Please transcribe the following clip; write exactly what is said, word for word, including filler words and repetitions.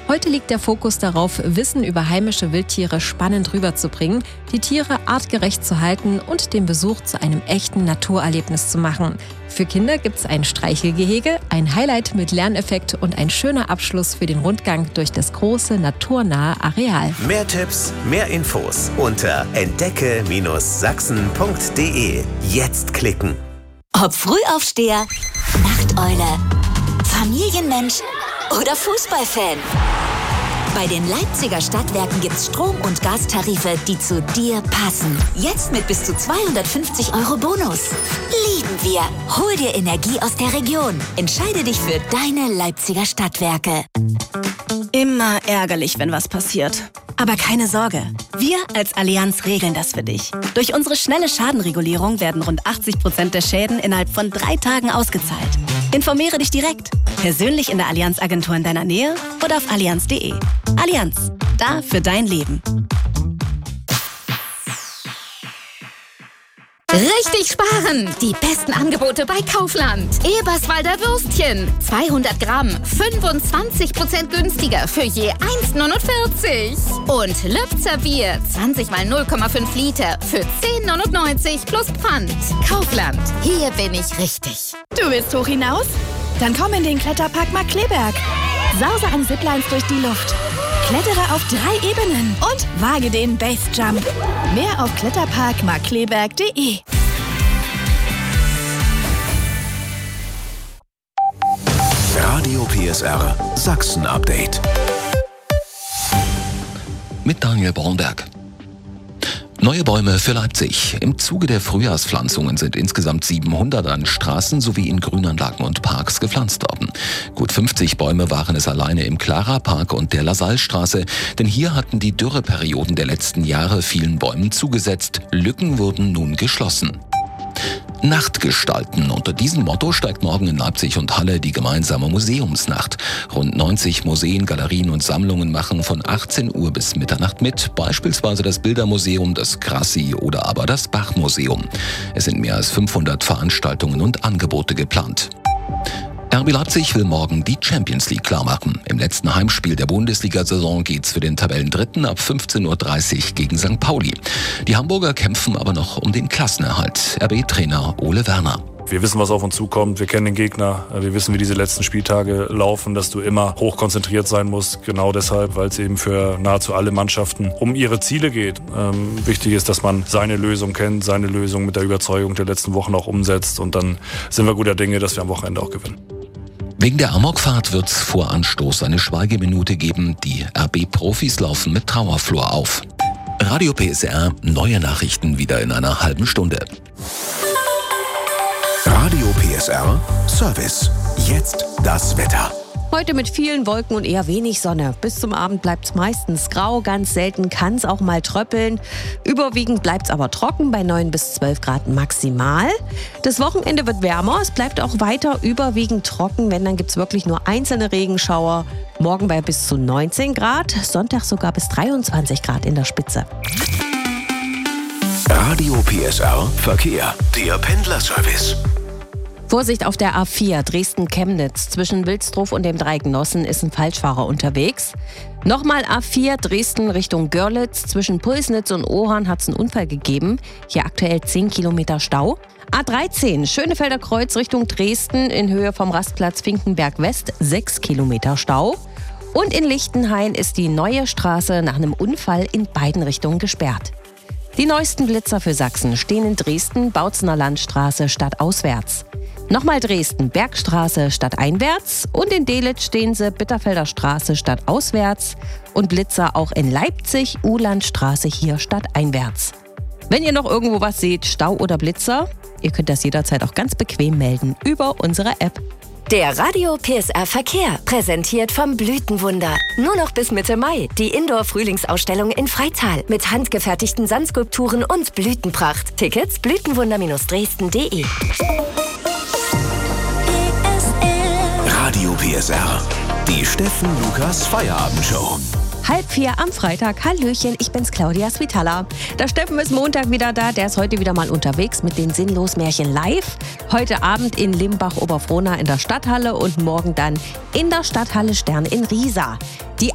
Heute liegt der Fokus darauf, Wissen über heimische Wildtiere spannend rüberzubringen, die Tiere artgerecht zu halten und den Besuch zu einem echten Naturerlebnis zu machen. Für Kinder gibt es ein Streichelgehege, ein Highlight mit Lerneffekt und ein schöner Abschluss für den Rundgang durch das große, naturnahe Areal. Mehr Tipps, mehr Infos unter entdecke Sachsen punkt de. Jetzt klicken. Ob Frühaufsteher, Nachteule, Familienmensch oder Fußballfan. Bei den Leipziger Stadtwerken gibt's Strom- und Gastarife, die zu dir passen. Jetzt mit bis zu zweihundertfünfzig Euro Bonus. Lieben wir. Hol dir Energie aus der Region. Entscheide dich für deine Leipziger Stadtwerke. Immer ärgerlich, wenn was passiert. Aber keine Sorge, wir als Allianz regeln das für dich. Durch unsere schnelle Schadenregulierung werden rund achtzig Prozent der Schäden innerhalb von drei Tagen ausgezahlt. Informiere dich direkt, persönlich in der Allianz-Agentur in deiner Nähe oder auf allianz punkt de. Allianz, da für dein Leben. Richtig sparen! Die besten Angebote bei Kaufland. Eberswalder Würstchen. zweihundert Gramm, fünfundzwanzig Prozent günstiger für je eins neunundvierzig. Und Lübzer Bier, zwanzig mal null Komma fünf Liter für zehn neunundneunzig plus Pfand. Kaufland, hier bin ich richtig. Du willst hoch hinaus? Dann komm in den Kletterpark Markkleeberg. Sause an Ziplines durch die Luft. Klettere auf drei Ebenen und wage den Basejump. Mehr auf kletterpark markkleeberg punkt de. Radio P S R Sachsen Update. Mit Daniel Bornberg. Neue Bäume für Leipzig. Im Zuge der Frühjahrspflanzungen sind insgesamt siebenhundert an Straßen sowie in Grünanlagen und Parks gepflanzt worden. Gut fünfzig Bäume waren es alleine im Clara-Park und der Lasallstraße, denn hier hatten die Dürreperioden der letzten Jahre vielen Bäumen zugesetzt. Lücken wurden nun geschlossen. Nachtgestalten. Unter diesem Motto steigt morgen in Leipzig und Halle die gemeinsame Museumsnacht. Rund neunzig Museen, Galerien und Sammlungen machen von achtzehn Uhr bis Mitternacht mit, beispielsweise das Bildermuseum, das Grassi oder aber das Bachmuseum. Es sind mehr als fünfhundert Veranstaltungen und Angebote geplant. R B Leipzig will morgen die Champions League klarmachen. Im letzten Heimspiel der Bundesliga-Saison geht's für den Tabellendritten ab fünfzehn Uhr dreißig gegen Sankt Pauli. Die Hamburger kämpfen aber noch um den Klassenerhalt. R B-Trainer Ole Werner. Wir wissen, was auf uns zukommt. Wir kennen den Gegner. Wir wissen, wie diese letzten Spieltage laufen, dass du immer hochkonzentriert sein musst. Genau deshalb, weil es eben für nahezu alle Mannschaften um ihre Ziele geht. Ähm, wichtig ist, dass man seine Lösung kennt, seine Lösung mit der Überzeugung der letzten Wochen auch umsetzt. Und dann sind wir guter Dinge, dass wir am Wochenende auch gewinnen. Wegen der Amokfahrt wird's vor Anstoß eine Schweigeminute geben. Die R B-Profis laufen mit Trauerflor auf. Radio P S R, neue Nachrichten wieder in einer halben Stunde. Radio P S R Service. Jetzt das Wetter. Heute mit vielen Wolken und eher wenig Sonne. Bis zum Abend bleibt es meistens grau, ganz selten kann es auch mal tröppeln. Überwiegend bleibt es aber trocken bei neun bis zwölf Grad maximal. Das Wochenende wird wärmer, es bleibt auch weiter überwiegend trocken, wenn dann gibt es wirklich nur einzelne Regenschauer. Morgen bei bis zu neunzehn Grad, Sonntag sogar bis dreiundzwanzig Grad in der Spitze. Radio P S R Verkehr, der Pendlerservice. Vorsicht auf der A vier Dresden-Chemnitz. Zwischen Wilsdruf und dem Dreigenossen ist ein Falschfahrer unterwegs. Nochmal A vier Dresden Richtung Görlitz. Zwischen Pulsnitz und Ohorn hat es einen Unfall gegeben. Hier aktuell zehn Kilometer Stau. A dreizehn Schönefelder Kreuz Richtung Dresden in Höhe vom Rastplatz Finkenberg West. sechs Kilometer Stau. Und in Lichtenhain ist die neue Straße nach einem Unfall in beiden Richtungen gesperrt. Die neuesten Blitzer für Sachsen stehen in Dresden, Bautzener Landstraße stadtauswärts. Nochmal Dresden, Bergstraße stadteinwärts und in Delitzsch stehen sie Bitterfelder Straße stadtauswärts und Blitzer auch in Leipzig, Uhlandstraße hier stadteinwärts. Wenn ihr noch irgendwo was seht, Stau oder Blitzer, ihr könnt das jederzeit auch ganz bequem melden über unsere App. Der Radio P S R Verkehr, präsentiert vom Blütenwunder. Nur noch bis Mitte Mai die Indoor-Frühlingsausstellung in Freital mit handgefertigten Sandskulpturen und Blütenpracht. Tickets blütenwunder Dresden punkt de. Radio P S R, die Steffen Lukas Feierabendshow. Halb vier am Freitag. Hallöchen, ich bin's Claudia Svitala. Der Steffen ist Montag wieder da. Der ist heute wieder mal unterwegs mit den Sinnlos-Märchen live. Heute Abend in Limbach-Oberfrohna in der Stadthalle und morgen dann in der Stadthalle Stern in Riesa. Die